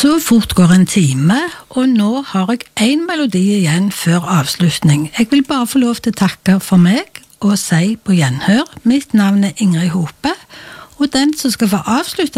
Så fort går en time, og nå har jeg en melodi igjen før avslutning. Jeg vil bare få lov til å takke for meg og si på gjenhør. Mitt navn er Ingrid Hope, og den som skal få avslutte